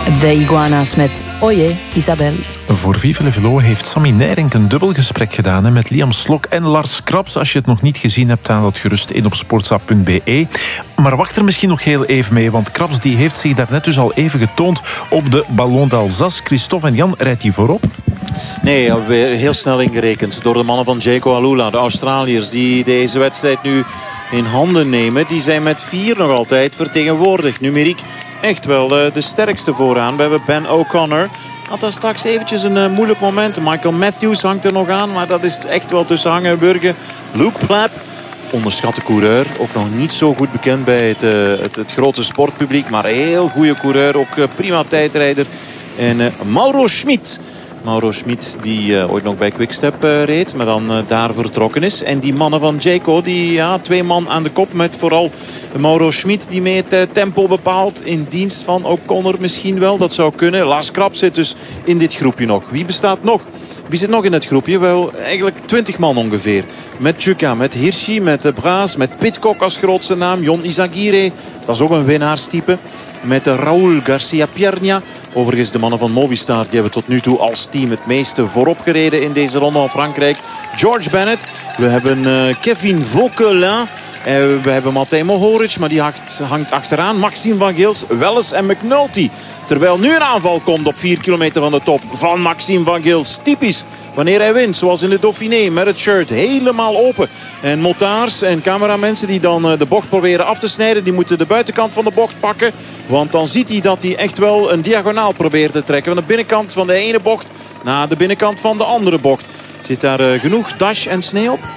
De Iguana's met Oye, Isabel. Voor Vive le Velo heeft Sammy Nijrink een dubbel gesprek gedaan met Liam Slok en Lars Krabs. Als je het nog niet gezien hebt, haal dat gerust in op sportza.be. Maar wacht er misschien nog heel even mee, want Krabs die heeft zich daarnet dus al even getoond op de Ballon d'Alsace. Christophe en Jan, rijdt hij voorop? Nee, weer heel snel ingerekend door de mannen van Jayco Alula. De Australiërs die deze wedstrijd nu in handen nemen. Die zijn met 4 nog altijd vertegenwoordigd. Numeriek echt wel de sterkste vooraan. We hebben Ben O'Connor. Had dan straks eventjes een moeilijk moment. Michael Matthews hangt er nog aan. Maar dat is echt wel tussen hangen en burgen. Luke Plapp, onderschatte coureur. Ook nog niet zo goed bekend bij het grote sportpubliek. Maar een heel goede coureur. Ook prima tijdrijder. En Mauro Schmid. Mauro Schmid die ooit nog bij Quickstep reed. Maar dan daar vertrokken is. En die mannen van Jayco. Die 2 man aan de kop. Met vooral Mauro Schmid die mee het tempo bepaalt. In dienst van O'Connor misschien wel. Dat zou kunnen. Lars Krabs zit dus in dit groepje nog. Wie bestaat nog? Wie zit nog in het groepje? Wel eigenlijk 20 man ongeveer. Met Chuka, met Hirschi, met Braas, met Pidcock als grootste naam. Jon Izagirre, dat is ook een winnaarstype. Met Raúl Garcia Pierna. Overigens de mannen van Movistar die hebben tot nu toe als team het meeste voorop gereden in deze ronde van Frankrijk. George Bennett. We hebben Kevin Vauquelin. We hebben Matej Mohoric, maar die hangt achteraan. Maxime van Gils, Welles en McNulty. Terwijl nu een aanval komt op 4 kilometer van de top van Maxime van Gils. Typisch wanneer hij wint, zoals in de Dauphiné, met het shirt helemaal open. En motards en cameramensen die dan de bocht proberen af te snijden, die moeten de buitenkant van de bocht pakken. Want dan ziet hij dat hij echt wel een diagonaal probeert te trekken. Van de binnenkant van de ene bocht naar de binnenkant van de andere bocht. Zit daar genoeg dash en snee op?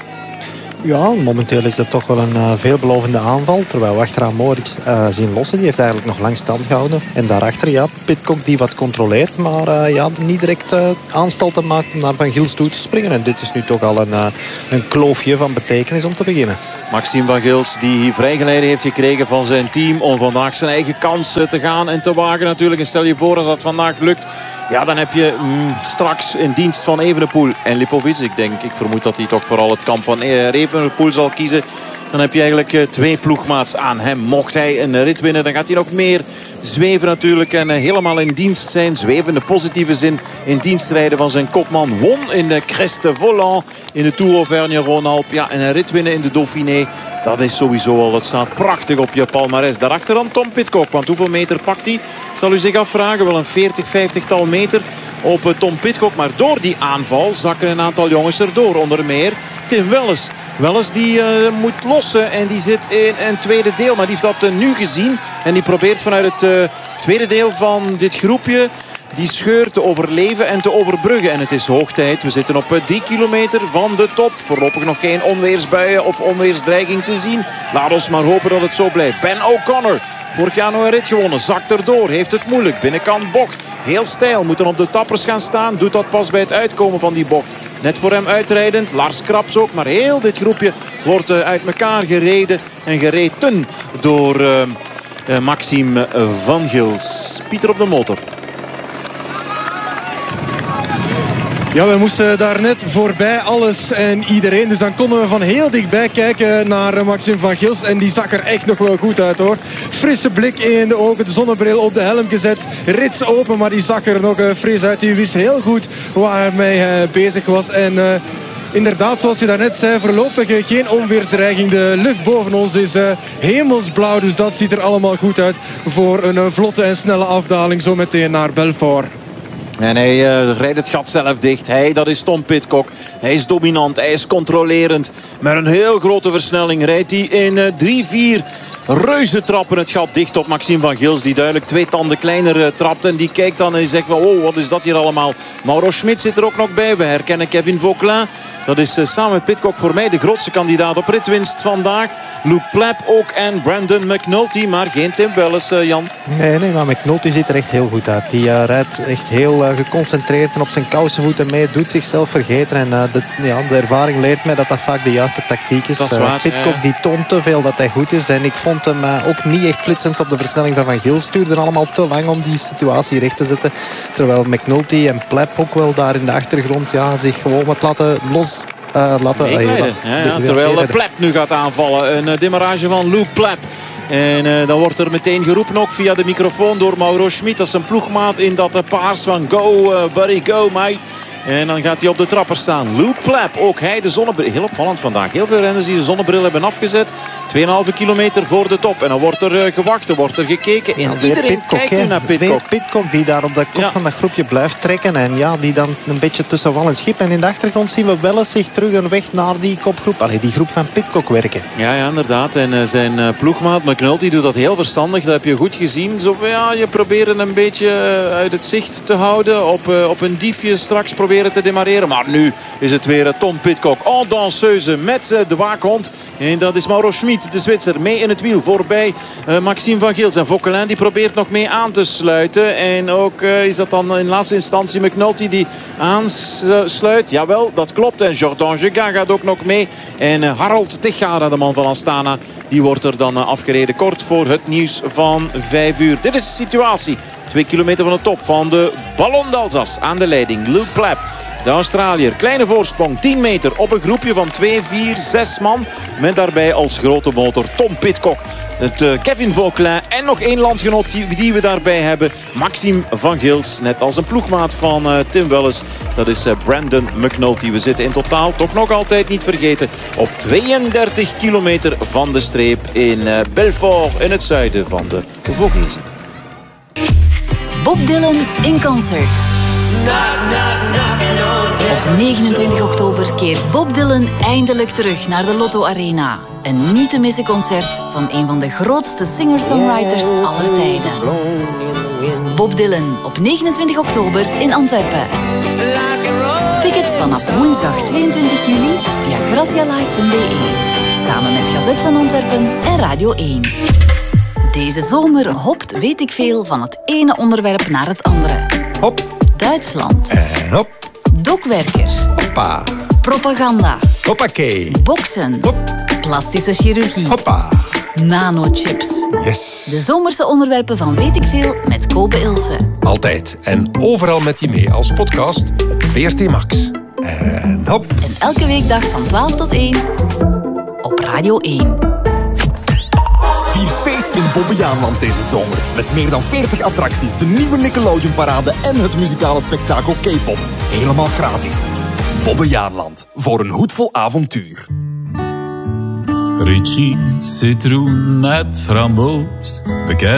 Ja, momenteel is het toch wel een veelbelovende aanval. Terwijl we achteraan Moritz zien lossen. Die heeft eigenlijk nog lang stand gehouden. En daarachter, ja, Pidcock die wat controleert. Maar niet direct aanstalten maakt om naar Van Gils toe te springen. En dit is nu toch al een kloofje van betekenis om te beginnen. Maxime van Gils die vrijgeleide heeft gekregen van zijn team. Om vandaag zijn eigen kans te gaan en te wagen natuurlijk. En stel je voor als dat vandaag lukt. Ja, dan heb je straks in dienst van Evenepoel en Lipovic. Ik vermoed dat hij toch vooral het kamp van Evenepoel zal kiezen. Dan heb je eigenlijk 2 ploegmaats aan hem. Mocht hij een rit winnen, dan gaat hij nog meer zweven natuurlijk. En helemaal in dienst zijn. Zweven in de positieve zin. In dienst rijden van zijn kopman. Won in de Crest Volant. In de Tour Auvergne-Rhône-Alpes. Ja, en een rit winnen in de Dauphiné. Dat is sowieso al. Dat staat prachtig op je palmares. Daarachter dan Tom Pidcock. Want hoeveel meter pakt hij? Zal u zich afvragen. Wel een 40-50-tal meter op Tom Pidcock. Maar door die aanval zakken een aantal jongens erdoor. Onder meer Tim Welles. Welles die moet lossen en die zit in een tweede deel. Maar die heeft dat nu gezien. En die probeert vanuit het tweede deel van dit groepje die scheur te overleven en te overbruggen. En het is hoog tijd. We zitten op 3 kilometer van de top. Voorlopig nog geen onweersbuien of onweersdreiging te zien. Laat ons maar hopen dat het zo blijft. Ben O'Connor. Vorig jaar nog een rit gewonnen. Zakt erdoor. Heeft het moeilijk. Binnenkant bocht. Heel steil. Moet dan op de tappers gaan staan. Doet dat pas bij het uitkomen van die bocht. Net voor hem uitrijdend. Lars Krabs ook. Maar heel dit groepje wordt uit elkaar gereden en gereden door Maxime van Gils. Pieter op de motor. Ja, we moesten daar net voorbij alles en iedereen. Dus dan konden we van heel dichtbij kijken naar Maxime van Gils. En die zag er echt nog wel goed uit, hoor. Frisse blik in de ogen, de zonnebril op de helm gezet. Rits open, maar die zag er nog fris uit. Die wist heel goed waarmee hij bezig was. En inderdaad, zoals je daarnet zei, voorlopig geen onweersdreiging. De lucht boven ons is hemelsblauw, dus dat ziet er allemaal goed uit voor een vlotte en snelle afdaling zo meteen naar Belfort. En hij rijdt het gat zelf dicht. Dat is Tom Pidcock. Hij is dominant, hij is controlerend. Met een heel grote versnelling rijdt hij in 3-4 reuzentrappen het gat dicht op Maxime van Gils. Die duidelijk 2 tanden kleiner trapt. En die kijkt dan en die zegt van, oh, wat is dat hier allemaal? Mauro Schmid zit er ook nog bij. We herkennen Kevin Vauquelin. Dat is samen met Pidcock voor mij de grootste kandidaat op ritwinst vandaag. Luke Plapp ook en Brandon McNulty. Maar geen Tim Welles, Jan. Nee, maar McNulty ziet er echt heel goed uit. Die rijdt echt heel geconcentreerd en op zijn kousenvoeten mee. Doet zichzelf vergeten. En de ervaring leert mij dat dat vaak de juiste tactiek is. Dat is waar, Pidcock die toont te veel dat hij goed is. En ik vond hem ook niet echt flitsend op de versnelling van Van Gils. Stuurde allemaal te lang om die situatie recht te zetten. Terwijl McNulty en Plapp ook wel daar in de achtergrond zich gewoon wat laten los. Terwijl Plapp nu gaat aanvallen. Een demarrage van Luke Plapp. En dan wordt er meteen geroepen ook via de microfoon door Mauro Schmid. Dat is een ploegmaat in dat paars van go, buddy, go, mate. En dan gaat hij op de trapper staan. Luke Plapp, ook hij de zonnebril. Heel opvallend vandaag. Heel veel renners die de zonnebril hebben afgezet. 2,5 kilometer voor de top. En dan wordt er gewacht, er wordt er gekeken. En iedereen kijkt nu naar Pidcock. Pidcock die daar op de kop van dat groepje blijft trekken. En ja, die dan een beetje tussen wal en schip. En in de achtergrond zien we wel eens zich terug een weg naar die kopgroep. Allee, die groep van Pidcock werken. Ja, inderdaad. En zijn ploegmaat McNulty doet dat heel verstandig. Dat heb je goed gezien. Zo, ja, je probeert een beetje uit het zicht te houden. Op een diefje straks proberen te demareren. Maar nu is het weer Tom Pidcock en danseuse met de waakhond. En dat is Mauro Schmid, de Zwitser, mee in het wiel voorbij Maxime van Gils. En Vauquelin die probeert nog mee aan te sluiten. En ook is dat dan in laatste instantie McNulty die aansluit. Jawel, dat klopt. En Jordan Gegan gaat ook nog mee. En Harold Tejada, de man van Astana, die wordt er dan afgereden kort voor het nieuws van 5 uur. Dit is de situatie. 2 kilometer van de top van de Ballon d'Alsace aan de leiding. Luke Plapp, de Australiër. Kleine voorsprong, 10 meter op een groepje van 2, 4, 6 man. Met daarbij als grote motor Tom Pidcock. Het Kevin Vauquelin en nog één landgenoot die we daarbij hebben. Maxime van Gils, net als een ploegmaat van Tim Welles. Dat is Brandon McNulty. We zitten in totaal, toch nog altijd niet vergeten, op 32 kilometer van de streep in Belfort in het zuiden van de Vaucluse. Bob Dylan in concert. Op 29 oktober keert Bob Dylan eindelijk terug naar de Lotto Arena. Een niet te missen concert van een van de grootste singer-songwriters aller tijden. Bob Dylan op 29 oktober in Antwerpen. Tickets vanaf woensdag 22 juli via gracialive.be. Samen met Gazet van Antwerpen en Radio 1. Deze zomer hopt weet ik veel van het ene onderwerp naar het andere. Hop. Duitsland. En hop. Dokwerker. Hoppa. Propaganda. Hoppakee. Boksen. Hop. Plastische chirurgie. Hoppa. Nanochips. Yes. De zomerse onderwerpen van weet ik veel met Kobe Ilse. Altijd en overal met je mee als podcast op VRT Max. En hop. En elke weekdag van 12 tot 1 op Radio 1. Vier feest in Bobbejaanland deze zomer. Met meer dan 40 attracties, de nieuwe Nickelodeon-parade en het muzikale spektakel K-pop. Helemaal gratis. Bobbejaanland, voor een hoed vol avontuur. Ritchie, citroen, net framboos. Bekend